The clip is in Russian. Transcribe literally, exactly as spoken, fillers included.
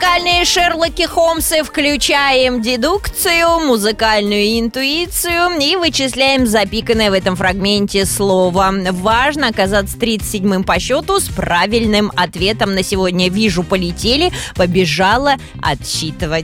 музыкальные Шерлоки Холмсы, включаем дедукцию, музыкальную интуицию и вычисляем запиканное в этом фрагменте слово. Важно оказаться тридцать седьмым по счету с правильным ответом на сегодня. Вижу, полетели, побежала отсчитывать.